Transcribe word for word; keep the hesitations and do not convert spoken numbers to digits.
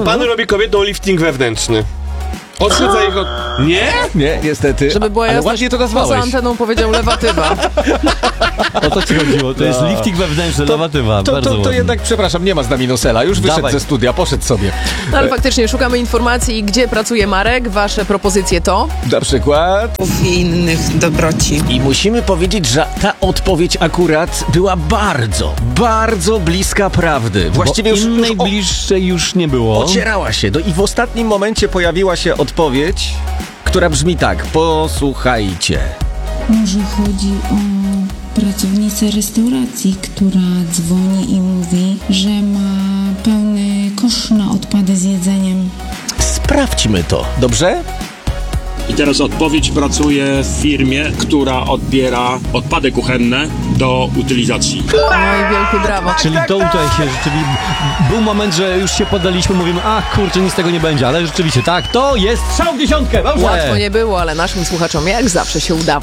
pan no. robi kobietom lifting wewnętrzny. Odszedza ich od... Nie? Nie, niestety. Żeby była Ale jasność, ładnie to poza nazwałeś. anteną powiedział lewatywa. O to ci chodziło, to jest lifting wewnętrzny, lewatywa. To, Bardzo to, to ładnie. jednak, przepraszam, nie ma z nami Nosela. Już wyszedł Dawaj. ze studia, poszedł sobie. No ale faktycznie szukamy informacji, gdzie pracuje Marek. Wasze propozycje to? Na przykład... i innych dobroci. I musimy powiedzieć, że ta odpowiedź akurat była bardzo, bardzo bliska prawdy. Właściwie Bo już, już innej o, bliższej już nie było. ocierała się. No i w ostatnim momencie pojawiła się odpowiedź, która brzmi tak. Posłuchajcie. Może chodzi o pracownicę restauracji, która dzwoni i mówi, że ma pełny kosz na odpady z jedzeniem. Sprawdźmy to, dobrze? I teraz odpowiedź: pracuje w firmie, która odbiera odpady kuchenne do utylizacji. No i wielkie brawo. Czyli to tutaj się rzeczywiście... Był moment, że już się poddaliśmy, mówimy, a kurczę, nic z tego nie będzie, ale rzeczywiście tak, to jest strzał w dziesiątkę, dobrze! Łatwo nie było, ale naszym słuchaczom jak zawsze się udało.